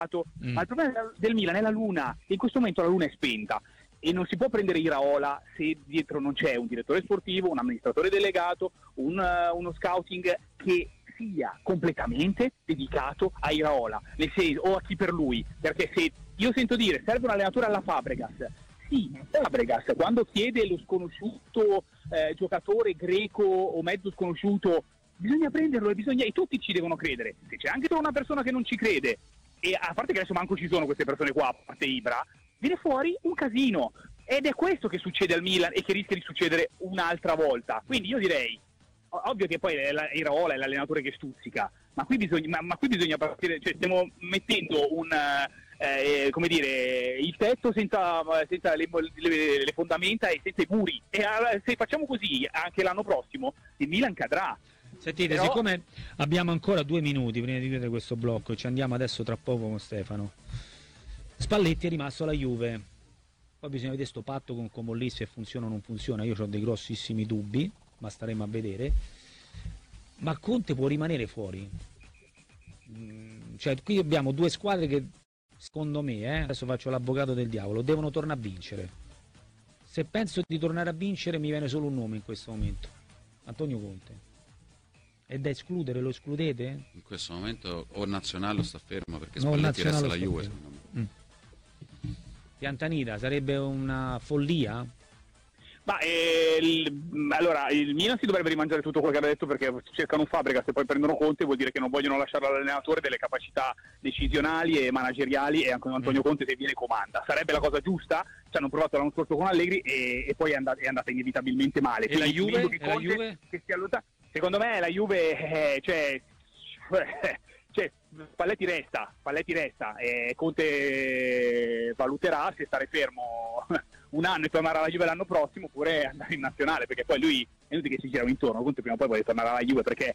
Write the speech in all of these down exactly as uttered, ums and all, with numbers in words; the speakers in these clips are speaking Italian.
Mm. Ma il problema del Milan è la Luna, in questo momento la Luna è spenta e non si può prendere Iraola se dietro non c'è un direttore sportivo, un amministratore delegato, un, uh, uno scouting che sia completamente dedicato a Iraola o a chi per lui, perché se io sento dire serve un allenatore alla Fabregas, sì, Fabregas quando chiede lo sconosciuto eh, giocatore greco o mezzo sconosciuto bisogna prenderlo e bisogna e tutti ci devono credere. Se c'è anche una persona che non ci crede, e a parte che adesso manco ci sono queste persone qua, a parte Ibra, viene fuori un casino, ed è questo che succede al Milan e che rischia di succedere un'altra volta. Quindi io direi, ovvio che poi Iraola è l'allenatore che stuzzica, ma qui bisogna, ma, ma qui bisogna partire, cioè stiamo mettendo un eh, come dire, il tetto senza, senza le, le, le fondamenta e senza i muri, e se facciamo così anche l'anno prossimo il Milan cadrà. Sentite, però... siccome abbiamo ancora due minuti prima di chiudere questo blocco, ci andiamo adesso tra poco con Stefano. Spalletti è rimasto alla Juve, poi bisogna vedere sto patto con Comolli se funziona o non funziona. Io ho dei grossissimi dubbi, ma staremo a vedere. Ma Conte può rimanere fuori, mm, cioè qui abbiamo due squadre che secondo me, eh, adesso faccio l'avvocato del diavolo, devono tornare a vincere. Se penso di tornare a vincere mi viene solo un nome in questo momento: Antonio Conte. È da escludere, lo escludete? In questo momento o Nazionale o sta fermo, perché no, Spalletti resta la Juve, secondo me. Mm. Piantanida, sarebbe una follia? Ma eh, il, allora il Milan si dovrebbe rimangiare tutto quello che ha detto, perché cercano un Fabregas e poi prendono Conte, vuol dire che non vogliono lasciare all'allenatore delle capacità decisionali e manageriali, e anche Antonio mm. Conte se viene comanda. Sarebbe la cosa giusta, ci hanno provato l'anno scorso con Allegri e, e poi è andata, è andata inevitabilmente male. E la Juve? E la Juve? Che si allontana. Secondo me la Juve, eh, cioè, cioè, Spalletti resta, Spalletti resta, e Conte valuterà se stare fermo un anno e tornare alla Juve l'anno prossimo oppure andare in nazionale, perché poi lui è inutile che si gira intorno, Conte prima o poi vuole tornare alla Juve, perché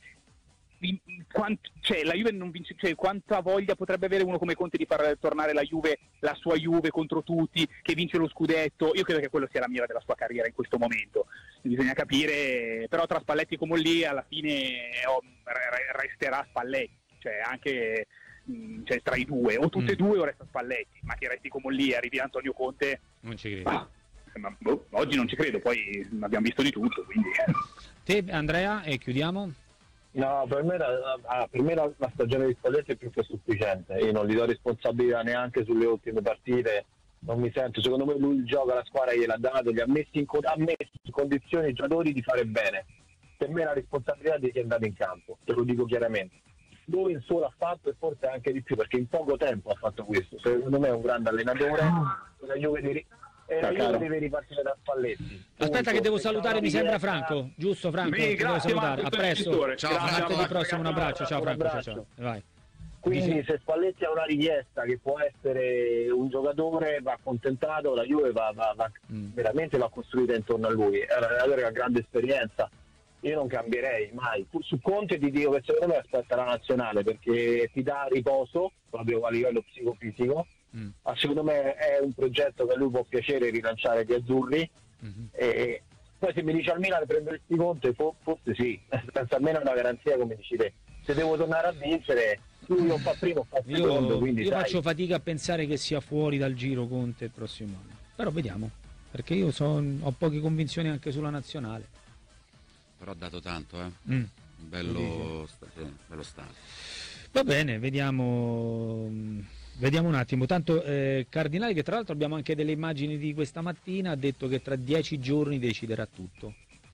quant, cioè, la Juve non vince, cioè, quanta voglia potrebbe avere uno come Conte di far tornare la Juve, la sua Juve contro tutti, che vince lo scudetto. Io credo che quello sia la mira della sua carriera in questo momento. Bisogna capire, però tra Spalletti e Comolli alla fine oh, resterà Spalletti, cioè anche mh, cioè, tra i due, o tutte e mm. due o resta Spalletti, ma che resti Comolli e arrivi Antonio Conte, non ci credo. Ah, ma, boh, oggi non ci credo, poi abbiamo visto di tutto, quindi. Te Andrea, e chiudiamo? No, per me, la, per me la, la stagione di Spalletti è più che sufficiente, io non gli do responsabilità neanche sulle ultime partite. Non mi sento, secondo me lui gioca, la squadra gliel'ha dato, gli ha messo in, ha messo in condizioni i giocatori di fare bene. Per me la responsabilità di chi è andato in campo, te lo dico chiaramente. Lui in solo ha fatto, e forse anche di più, perché in poco tempo ha fatto questo. Secondo me è un grande allenatore, la Juve deve, e la Juve deve ripartire da Spalletti. Aspetta, punto, che devo salutare, mi sembra Franco, giusto Franco? Sì, grazie, devo salutare. A presto, ciao, martedì prossimo, un abbraccio, ciao Franco, ciao, ciao. Vai. Quindi Dice... se Spalletti ha una richiesta che può essere un giocatore, va accontentato, la Juve va, va, va mm. veramente va costruita intorno a lui. È un allenatore che ha grande esperienza, io non cambierei mai. Su Conte ti dico che secondo me aspetta la nazionale, perché ti dà riposo proprio a livello psicofisico, mm. ma secondo me è un progetto che a lui può piacere rilanciare gli azzurri. Mm-hmm. E poi se mi dici al Milan prenderesti Conte, forse sì, senza almeno una garanzia, come dici te. Se devo tornare a vincere, lui non fa primo, fa secondo, io, quindi io sai. faccio fatica a pensare che sia fuori dal giro Conte il prossimo anno, però vediamo, perché io son, ho poche convinzioni anche sulla nazionale. Però ha dato tanto, eh? Mm. Bello, sta, sì, bello stato. Va bene, vediamo vediamo un attimo. Tanto eh, Cardinale, che tra l'altro abbiamo anche delle immagini di questa mattina, ha detto che tra dieci giorni deciderà tutto.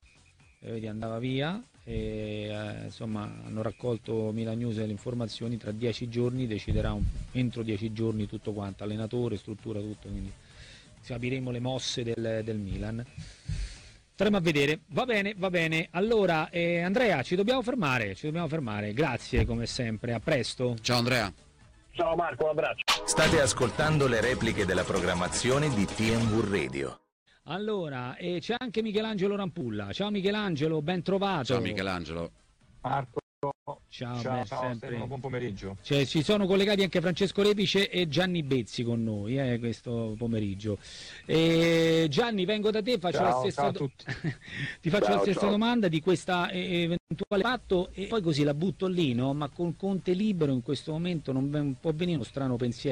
E vedi, andava via e eh, insomma hanno raccolto Milan News le informazioni, tra dieci giorni deciderà, un, entro dieci giorni tutto quanto, allenatore, struttura, tutto, quindi capiremo le mosse del, del Milan. Staremo a vedere. Va bene, va bene. Allora eh, Andrea, ci dobbiamo fermare, ci dobbiamo fermare. Grazie come sempre, a presto. Ciao Andrea. Ciao Marco, un abbraccio. State ascoltando le repliche della programmazione di T M V Radio. Allora, e c'è anche Michelangelo Rampulla. Ciao Michelangelo, ben trovato. Ciao Michelangelo. Marco. Ciao, ciao, beh, ciao sempre. Stefano, buon pomeriggio. Cioè, ci sono collegati anche Francesco Repice e Gianni Bezzi con noi eh, questo pomeriggio. E Gianni, vengo da te, faccio Ciao, la stessa ciao a do- tutti. ti faccio Ciao, la stessa ciao. domanda di questa eh, eventuale patto e poi così la butto lì, no? Ma con Conte libero in questo momento non ven- può venire uno strano pensiero.